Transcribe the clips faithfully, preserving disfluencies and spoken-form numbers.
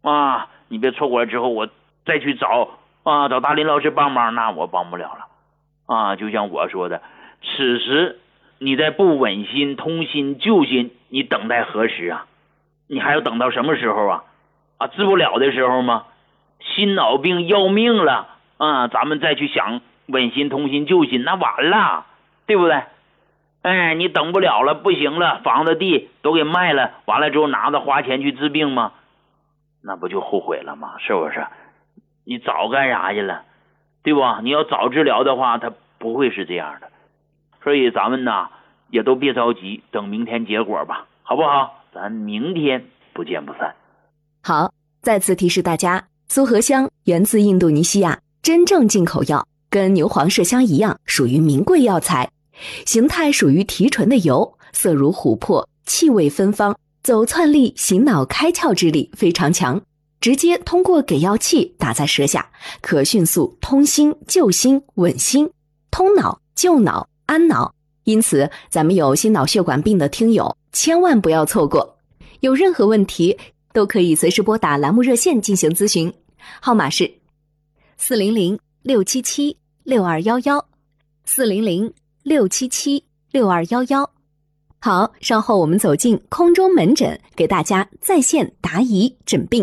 啊，你别错过了之后我再去找啊，找大林老师帮忙，那我帮不了了啊。就像我说的，此时你在不稳心、通心、救心，你等待何时啊？你还要等到什么时候啊？啊，治不了的时候吗？心脑病要命了啊，咱们再去想稳心、通心、救心，那晚了，对不对？哎，你等不了了，不行了，房子地都给卖了，完了之后拿着花钱去治病吗？那不就后悔了吗？是不是？你早干啥去了，对吧？你要早治疗的话，它不会是这样的。所以咱们呢也都别着急，等明天结果吧，好不好？咱明天不见不散。 好，再次提示大家，苏合香源自印度尼西亚，真正进口药，跟牛黄麝香一样，属于名贵药材。形态属于提纯的油，色如琥珀，气味芬芳，走窜力、醒脑开窍之力非常强，直接通过给药器打在舌下，可迅速通心、救心、稳心、通脑、救脑、安脑。因此，咱们有心脑血管病的听友千万不要错过。有任何问题都可以随时拨打栏目热线进行咨询，号码是四零零六七七六二幺幺，四零零六七七六二幺幺。好，稍后我们走进空中门诊，给大家在线答疑诊病。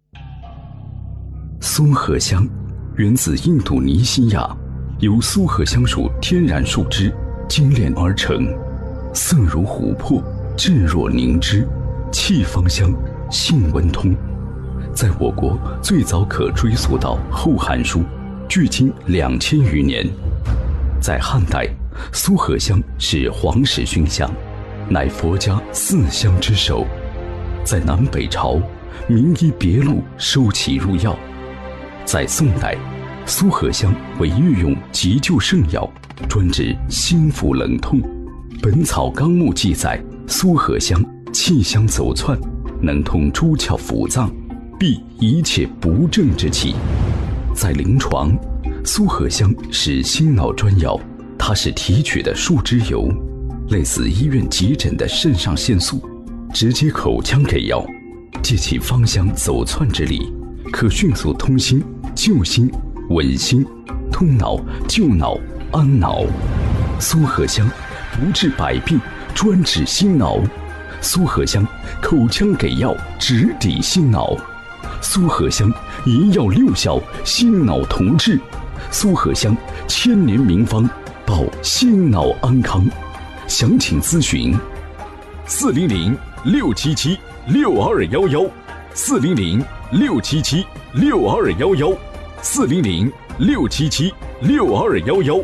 苏合香源自印度尼西亚，由苏合香属天然树枝精炼而成，色如琥珀，质若凝脂，气芳香，性温通。在我国最早可追溯到《后汉书》，距今两千余年。在汉代，苏合香是皇室熏香，乃佛家四香之首。在南北朝，名医别录收其入药。在宋代，苏合香为御用急救圣药，专治心腹冷痛。《本草纲目》记载，苏合香气香走窜，能通诸窍腑脏，避一切不正之气。在临床，苏合香是心脑专药，它是提取的树脂油，类似医院急诊的肾上腺素，直接口腔给药，借其芳香走窜之力，可迅速通心、救心、稳心、通脑、救脑、安脑。苏合香不治百病，专治心脑。苏合香口腔给药，直抵心脑。苏合香一药六效，心脑同治。苏合香千年名方，保心脑安康。详情咨询四零零六七七六二幺幺，四零零六七七六二幺幺，四零零六七七六二幺幺。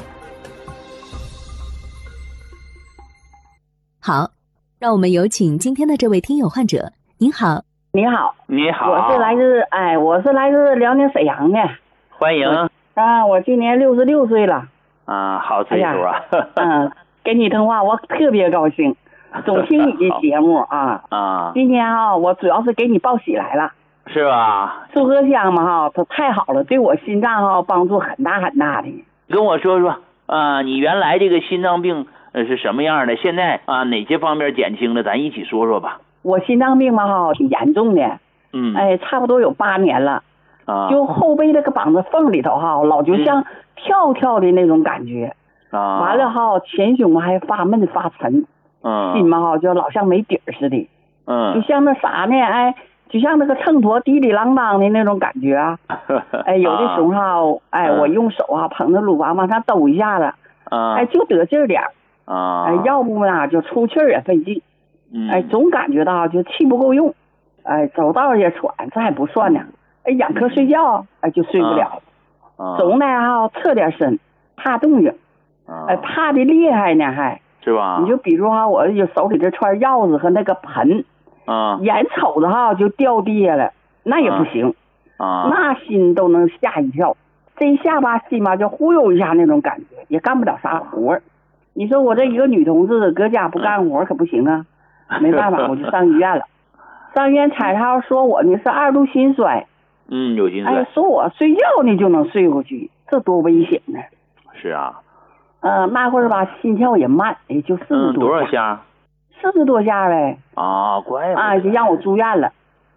好，让我们有请今天的这位听友患者。您好。 你好。 你好。 我是来自哎，我是来自辽宁沈阳的。 欢迎。 啊，我今年六十六岁了。 啊，好岁数啊。 哎、嗯，跟你通话我特别高兴，总听你的节目啊。 啊。 今天啊，我主要是给你报喜来了。 是吧？ 苏合香嘛哈，它太好了，对我心脏哈帮助很大很大的。 跟我说说啊，你原来这个心脏病呃是什么样的？现在啊哪些方面减轻了？咱一起说说吧。 我心脏病嘛哈挺严重的， 嗯， 哎，差不多有八年了。 啊， 就后背那个膀子缝里头哈，老就像跳跳的那种感觉。 啊， 完了哈，前胸还发闷发沉。 嗯， 心嘛哈就老像没底儿似的。 嗯， 就像那啥呢？哎，就像那个秤砣滴里啷当的那种感觉啊。哎，有的时候哈，哎，我用手啊捧着乳房往上抖一下子， 啊， 哎，就得劲儿点儿。 啊， 哎，要不呢就出气儿也费劲。 嗯， 哎，总感觉到就气不够用。哎，走道也喘，这还不算呢。哎，眼科睡觉，哎，就睡不了。 啊， 总呢哈侧点身，怕动静。 啊， 哎，怕的厉害呢还。 是吧？ 你就比如哈，我有手里这串钥匙和那个盆。 啊， 眼瞅着哈就掉地下了，那也不行。 啊， 那心都能吓一跳。这下巴心嘛就忽悠一下那种感觉，也干不了啥活。你说我这一个女同志搁家不干活可不行啊。没办法，我就上医院了。上医院彩超说我呢是二度心衰。 嗯，有心衰。 哎，说我睡觉呢就能睡过去，这多危险呢。 是啊。 呃，那会儿吧，心跳也慢，也就四十多下。 嗯，多少下？ 四十多下呗。 啊，怪不得。 啊，就让我住院了。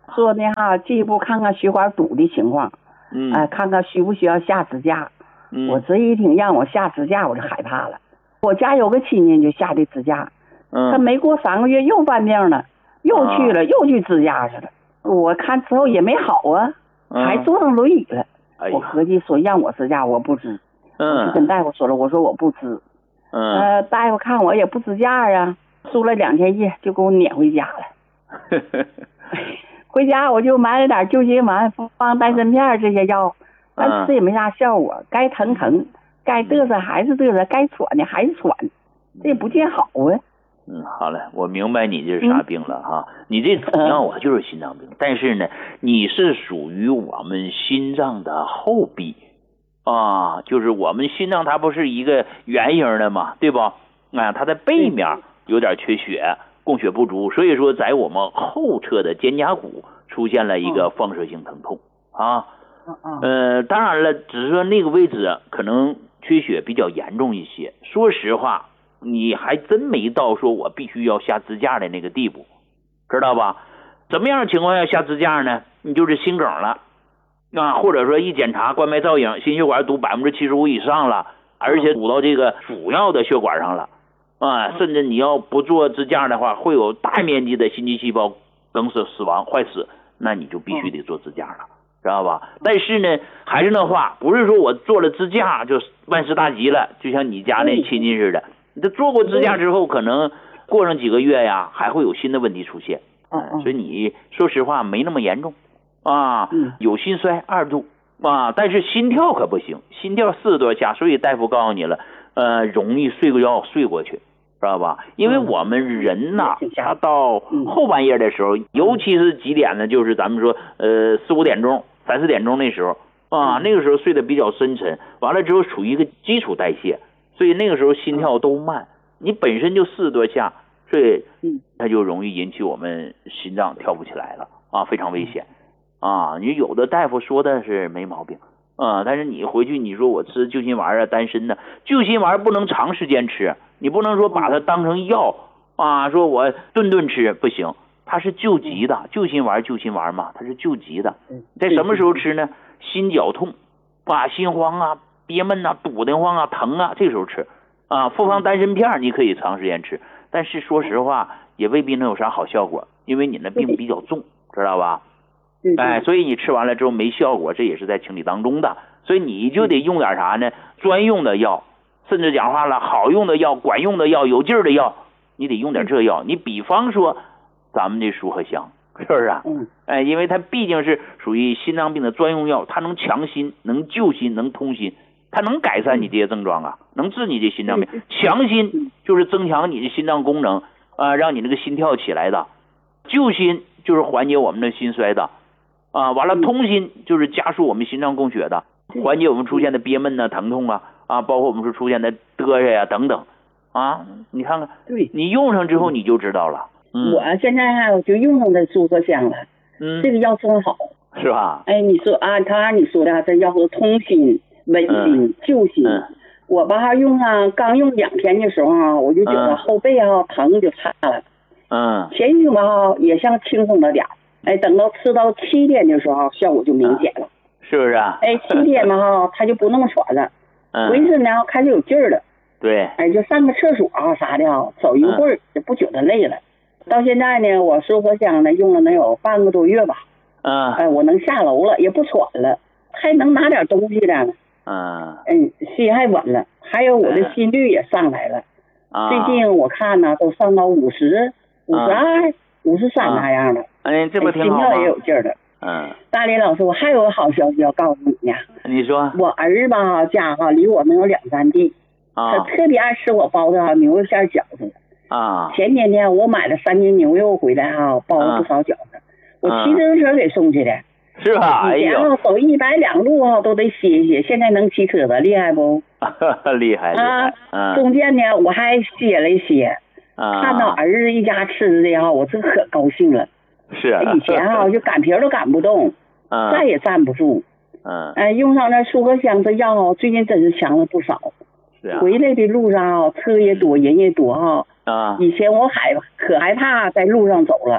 说呢哈，进一步看看血管堵的情况， 嗯， 哎、呃，看看需不需要下支架。 嗯， 我这一听让我下支架，我就害怕了。我家有个亲戚就下的支架， 嗯， 他没过三个月又犯病了，又去了，啊、又去支架去了。我看之后也没好啊， 嗯、 还坐上轮椅了。 哎、 我合计说让我支架我不支， 嗯， 我就跟大夫说了，我说我不支。 嗯， 呃，大夫看我也不支架啊，输了两天液就给我撵回家了。回家我就买了点救心丸、放丹参片这些药，但吃也没啥效果，该疼疼，该嘚瑟还是嘚瑟，该喘呢还是喘，这也不见好啊。 嗯，好了，我明白你这是啥病了哈。嗯、你这主要啊就是心脏病，嗯、但是呢，你是属于我们心脏的后壁啊，就是我们心脏它不是一个圆形的嘛，对吧？啊，它的背面有点缺血，供血不足，所以说在我们后侧的肩胛骨出现了一个放射性疼痛啊。呃，当然了，只是说那个位置可能缺血比较严重一些。说实话。你还真没到说我必须要下支架的那个地步，知道吧？怎么样的情况下下支架呢？你就是心梗了啊，或者说一检查冠脉造影，心血管堵百分之七十五以上了，而且堵到这个主要的血管上了啊，甚至你要不做支架的话，会有大面积的心肌细胞梗死、死亡、坏死，那你就必须得做支架了。知道吧？但是呢，还是那话，不是说我做了支架就万事大吉了，就像你家那亲戚似的。你这做过支架之后，可能过上几个月呀，还会有新的问题出现。嗯，所以你说实话没那么严重啊，有心衰二度啊，但是心跳可不行，心跳四十多下，所以大夫告诉你了，呃，容易睡个觉睡过去，知道吧？因为我们人呐，他到后半夜的时候，尤其是几点呢？就是咱们说，呃，四五点钟、三四点钟那时候啊，那个时候睡得比较深沉，完了之后处于一个基础代谢。所以那个时候心跳都慢，你本身就四十多下，所以它就容易引起我们心脏跳不起来了啊，非常危险啊！你有的大夫说的是没毛病啊，但是你回去你说我吃救心丸啊，丹参呢，救心丸不能长时间吃，你不能说把它当成药啊，说我顿顿吃不行，它是救急的，救心丸救心丸嘛，它是救急的，在什么时候吃呢？心绞痛啊，心慌啊。憋闷呐、啊，堵得慌啊，疼啊，这时候吃啊。复方丹参片你可以长时间吃，但是说实话也未必能有啥好效果，因为你那病比较重，知道吧？哎，所以你吃完了之后没效果，这也是在情理当中的。所以你就得用点啥呢？专用的药，甚至讲话了，好用的药、管用的药、有劲儿的药，你得用点这药。你比方说咱们这舒和香，是不是啊？嗯。哎，因为它毕竟是属于心脏病的专用药，它能强心、能救心、能通心。它能改善你这些症状啊，能治你这心脏病。强心就是增强你的心脏功能啊、呃，让你那个心跳起来的；救心就是缓解我们的心衰的啊。完了，通心就是加速我们心脏供血的，缓解我们出现的憋闷啊、疼痛啊啊，包括我们说出现的嘚瑟呀等等啊。你看看， 对， 你用上之后你就知道了。 嗯、我现在还就用上这舒和香了，嗯，这个药真好， 是吧？ 哎，你说啊，他按你说的这药是通心。温心、嗯、救心、嗯，我吧用上刚用两天的时候啊，我就觉得后背啊、嗯、疼就差了，嗯，前一天吧也像轻松了点，哎，等到吃到七天的时候，效果就明显了， 嗯、是不是啊？ 哎，七天嘛哈，他就不那么喘了，嗯，浑身呢开始有劲儿了， 对， 哎，就上个厕所啊啥的啊，走一会儿就不觉得累了。嗯、到现在呢，我舒和香呢用了能有半个多月吧，嗯，哎，我能下楼了，也不喘了，还能拿点东西了。嗯，嗯，心还稳了，还有我的心率也上来了。啊、最近我看呢，都上到五十、五十二、五十三那样了。 哎，这不挺好吗？ 心跳也有劲儿了。嗯，大林老师，我还有个好消息要告诉你呢。 你说。 我儿吧家哈离我能有两三地，啊、他特别爱吃我包的牛肉馅饺子。啊。前天呢，我买了三斤牛肉回来哈，包了不少饺子，啊、我骑自行车给送去的。 是吧？ 以前啊，走一百两路啊都得歇歇，现在能骑车了，厉害不？ 厉害厉害。 啊，中间呢我还歇了歇，啊、看到儿子一家吃的哈，我这可高兴了。 是啊。 以前啊就赶皮都赶不动，啊、再也站不住。嗯。哎，用上那舒和香这药，最近真是强了不少。 是啊。 回来的路上啊，车也多，人也多哈。啊。以前我害可害怕在路上走了。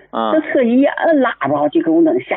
啊这车一摁喇叭就给我弄吓